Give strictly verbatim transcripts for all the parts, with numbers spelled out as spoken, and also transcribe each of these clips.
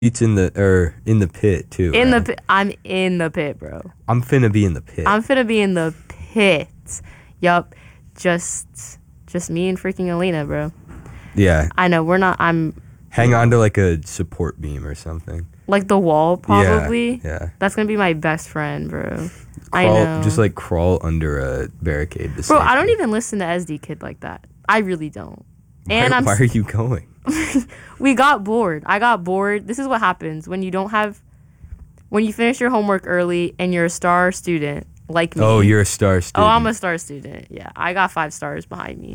It's in the or in the pit too. In right? the pit. I'm in the pit, bro. I'm finna be in the pit. I'm finna be in the pit. Yup. Just just me and freaking Alina, bro. Yeah. I know we're not. I'm Hang on to like a support beam or something. like the wall, probably. Yeah. yeah. That's gonna be my best friend, bro. I Crawl, know. Just like crawl under a barricade. To bro, I don't safety. even listen to S D Kid like that. I really don't. Why, And I'm. why are you going? we got bored. I got bored. This is what happens when you don't have. When you finish your homework early and you're a star student like me. Oh, you're a star student. Oh, I'm a star student. Yeah, I got five stars behind me.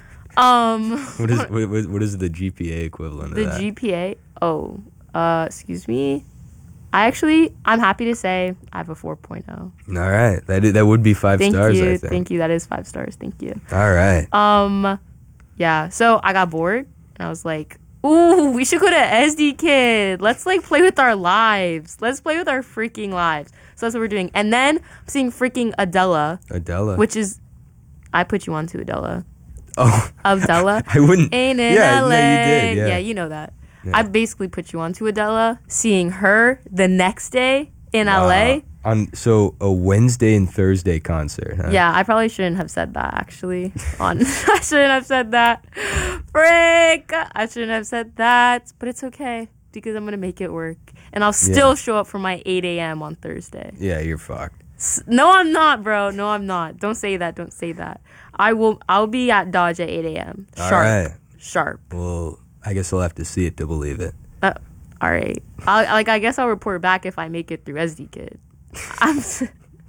Um, What is what, what is the G P A equivalent of the that? G P A? Oh, uh, excuse me. I actually, I'm happy to say I have a four point oh. All right, that is, that would be five Thank stars. you, I think. thank you. That is five stars. Thank you. All right. Um, yeah. So I got bored and I was like, "Ooh, we should go to S D Kid. Let's like play with our lives. Let's play with our freaking lives." So that's what we're doing. And then I'm seeing freaking Adela, Adela. which is, I put you on to Adela. Oh. Adela. I wouldn't. Ain't in yeah, L A. yeah, you did. Yeah. yeah, you know that. Yeah. I basically put you on to Adela, seeing her the next day in L A. Wow. On so a Wednesday and Thursday concert. Huh? Yeah, I probably shouldn't have said that actually. On I shouldn't have said that. Frick! I shouldn't have said that, but it's okay because I'm gonna make it work, and I'll still Yeah. show up for my eight a.m. on Thursday. Yeah, you're fucked. S- No, I'm not, bro. No, I'm not. Don't say that. Don't say that. I will. I'll be at Dodge at eight a.m. All Sharp. right. Sharp. Well, I guess I'll have to see it to believe it. Uh, all right. I'll, like I guess I'll report back if I make it through S D Kid. I'm. s-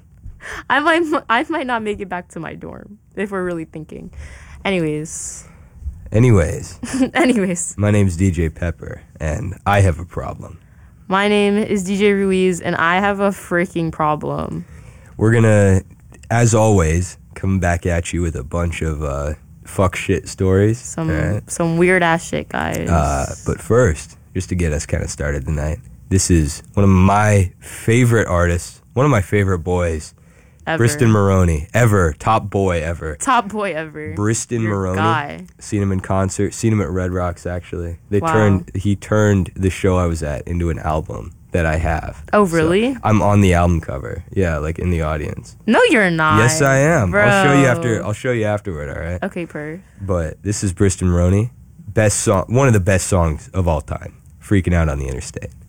I might. I might not make it back to my dorm if we're really thinking. Anyways. Anyways, Anyways. my name's D J Pepper, and I have a problem. My name is D J Ruiz, and I have a freaking problem. We're gonna, as always, come back at you with a bunch of uh, fuck shit stories. Some all right? some weird ass shit, guys. Uh, but first, just to get us kind of started tonight, this is one of my favorite artists, one of my favorite boys, Ever. Briston Maroney, ever, top boy ever. Top boy ever. Briston Your Maroney. guy. Seen him in concert, seen him at Red Rocks actually. They Wow. turned, he turned the show I was at into an album that I have. Oh, So really? I'm on the album cover. Yeah, like in the audience. No, you're not. Yes, I am. Bro. I'll show you after. I'll show you afterward. All right. Okay, per. But this is Briston Maroney, best song, one of the best songs of all time. Freaking Out on the Interstate.